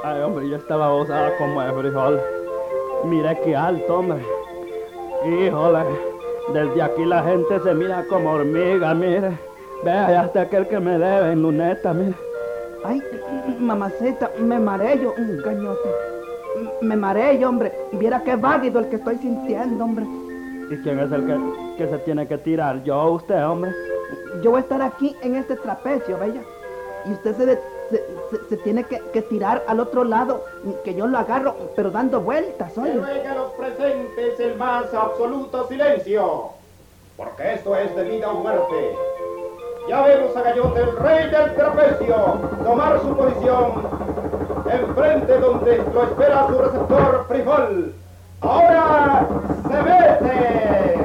Ay, hombre, yo estaba gozada como de frijol. Mire qué alto, hombre. Híjole, desde aquí la gente se mira como hormiga, mire. Vea, ya hasta aquel que me debe en luneta, mire. Ay, mamacita, me mareo, un gañote. Me mareo, hombre. Viera qué válido el que estoy sintiendo, hombre. ¿Y quién es el que se tiene que tirar? Yo o usted, hombre. Yo voy a estar aquí en este trapecio, bella. Y usted se tiene que tirar al otro lado, que yo lo agarro, pero dando vueltas, Que oye. ruega a los presentes el más absoluto silencio, porque esto es de vida o muerte. Ya vemos a Gallote, el rey del trapecio, tomar su posición enfrente donde lo espera su receptor Frijol. ¡Ahora se mete!